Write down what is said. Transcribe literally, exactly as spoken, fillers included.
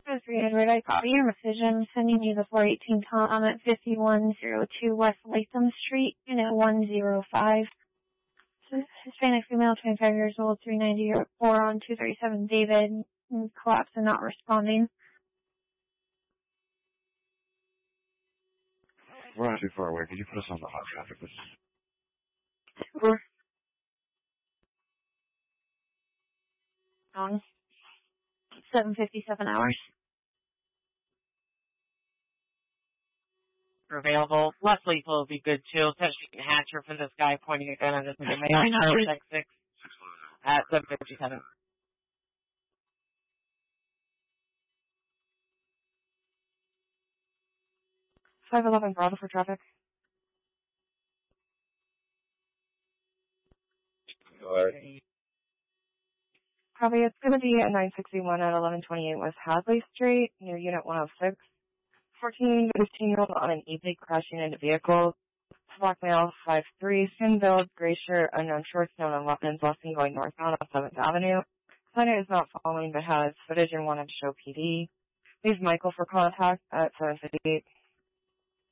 That's three hundred. I copy your message. I'm sending you the four eighteen Tom at fifty-one oh two West Latham Street, unit one oh five. Hispanic female, twenty-five years old, three ninety-four on two thirty-seven David. Collapse and not responding. We're not too far away. Could you put us on the hot traffic list? Sure. On seven fifty-seven hours. Available. Less lethal would be good too. Especially Hatcher for this guy pointing a gun at us in the six six at seven fifty-seven. five eleven Bravo for traffic. Alright. Probably it's going to be at nine sixty-one at eleven twenty-eight West Hadley Street near Unit one oh six. fourteen to fifteen-year-old on an e-bike crashing into vehicles. Black male, five three, thin build, gray shirt, unknown shorts, known on weapons, last seen going northbound on seventh Avenue. Planet is not following but has footage and wanted to show P D. Leave Michael for contact at seven fifty-eight.